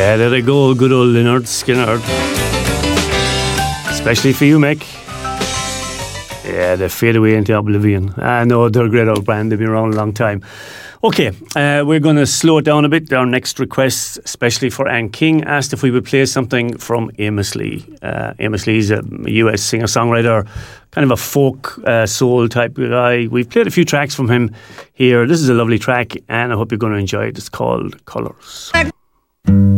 There they go, good old Lynyrd Skynyrd. Especially for you, Mick. Yeah, they fade away into oblivion. I know they're a great old band. They've been around a long time. Okay, we're going to slow it down a bit. Our next request, especially for Ann King, asked if we would play something from Amos Lee. Amos Lee's a US singer-songwriter, kind of a folk soul type guy. We've played a few tracks from him here. This is a lovely track, and I hope you're going to enjoy it. It's called Colours.